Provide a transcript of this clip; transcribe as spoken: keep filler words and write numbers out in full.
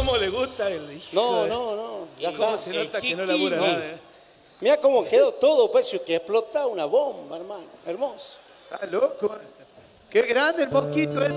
cómo le gusta el hijo. No, de- no, no. Ya ¿Cómo está. se nota El que no Kiki, labura nada, eh? Mira cómo quedó todo, pues, que explota una bomba, hermano. Hermoso. Está loco. Qué grande el mosquito ese.